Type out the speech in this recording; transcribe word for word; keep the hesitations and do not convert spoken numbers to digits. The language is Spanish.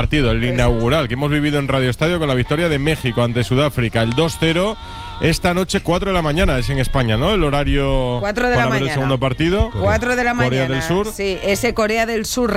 partido, el inaugural que hemos vivido en Radio Estadio con la victoria de México ante Sudáfrica, el dos cero. Esta noche, cuatro de la mañana, es en España, ¿no? El horario cuatro de para la ver mañana. el segundo partido. cuatro de la Corea mañana. del Sur. Sí, ese Corea del Sur.